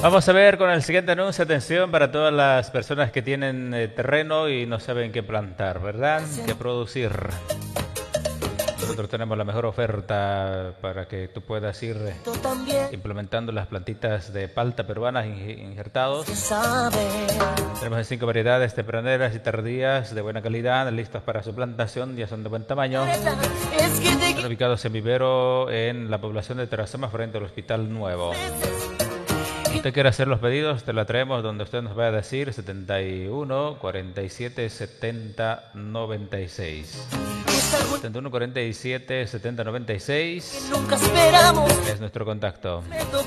Vamos a ver con el siguiente anuncio. Atención para todas las personas que tienen terreno y no saben qué plantar, ¿verdad? Qué producir. Nosotros tenemos la mejor oferta para que tú puedas ir implementando las plantitas de palta peruanas injertados. Tenemos en 5 variedades tempraneras y tardías de buena calidad, listas para su plantación, ya son de buen tamaño. Están ubicados en vivero en la población de Terrazama frente al Hospital Nuevo. Si usted quiere hacer los pedidos, te la traemos donde usted nos va a decir 71 47 70 96. 71 47 70 96 es nuestro contacto.